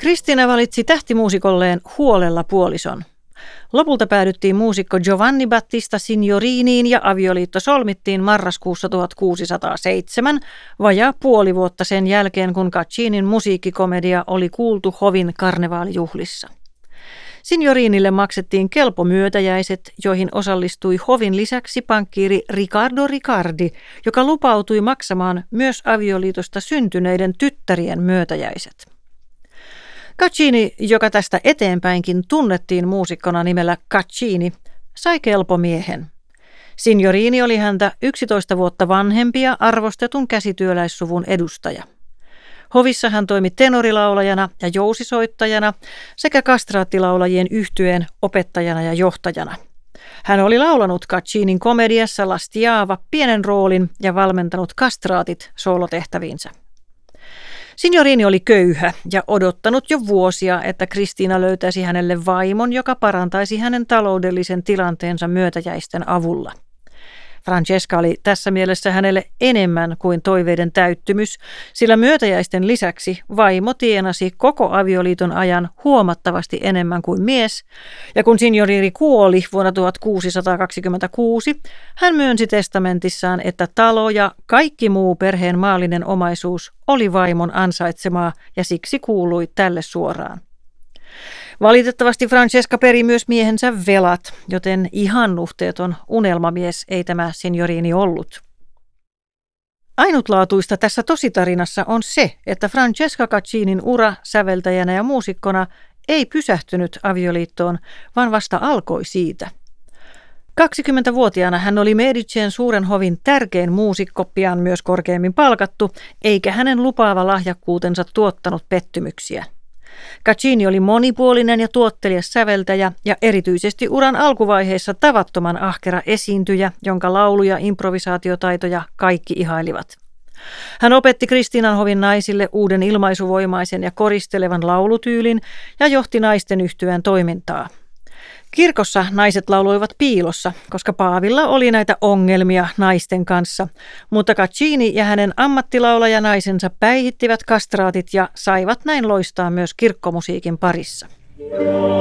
Cristina valitsi tähtimuusikolleen huolella puolison. Lopulta päädyttiin muusikko Giovanni Battista Signoriniin ja avioliitto solmittiin marraskuussa 1607, vajaa puoli vuotta sen jälkeen, kun Caccinin musiikkikomedia oli kuultu hovin karnevaalijuhlissa. Signorinille maksettiin kelpomyötäjäiset, joihin osallistui hovin lisäksi pankkiiri Riccardo Riccardi, joka lupautui maksamaan myös avioliitosta syntyneiden tyttärien myötäjäiset. Caccini, joka tästä eteenpäinkin tunnettiin muusikkona nimellä Caccini, sai kelpomiehen. Signorini oli häntä 11 vuotta vanhempi ja arvostetun käsityöläissuvun edustaja. Hovissa hän toimi tenorilaulajana ja jousisoittajana sekä kastraattilaulajien yhtyeen opettajana ja johtajana. Hän oli laulanut Caccinin komediassa La Stiava pienen roolin ja valmentanut kastraatit soolotehtäviinsä. Signorini oli köyhä ja odottanut jo vuosia, että Cristina löytäisi hänelle vaimon, joka parantaisi hänen taloudellisen tilanteensa myötäjäisten avulla. Francesca oli tässä mielessä hänelle enemmän kuin toiveiden täyttymys, sillä myötäjäisten lisäksi vaimo tienasi koko avioliiton ajan huomattavasti enemmän kuin mies, ja kun Signorini kuoli vuonna 1626, hän myönsi testamentissaan, että talo ja kaikki muu perheen maallinen omaisuus oli vaimon ansaitsemaa ja siksi kuului tälle suoraan. Valitettavasti Francesca peri myös miehensä velat, joten ihan nuhteeton unelmamies ei tämä Signorini ollut. Ainutlaatuista tässä tositarinassa on se, että Francesca Caccinin ura säveltäjänä ja muusikkona ei pysähtynyt avioliittoon, vaan vasta alkoi siitä. 20-vuotiaana hän oli Medicien suuren hovin tärkein muusikko, pian myös korkeimmin palkattu, eikä hänen lupaava lahjakkuutensa tuottanut pettymyksiä. Caccini oli monipuolinen ja tuottelias säveltäjä ja erityisesti uran alkuvaiheessa tavattoman ahkera esiintyjä, jonka laulu- ja improvisaatiotaitoja kaikki ihailivat. Hän opetti Cristinan hovin naisille uuden ilmaisuvoimaisen ja koristelevan laulutyylin ja johti naisten yhtyeen toimintaa. Kirkossa naiset lauloivat piilossa, koska paavilla oli näitä ongelmia naisten kanssa, mutta Caccini ja hänen ammattilaulajanaisensa päihittivät kastraatit ja saivat näin loistaa myös kirkkomusiikin parissa.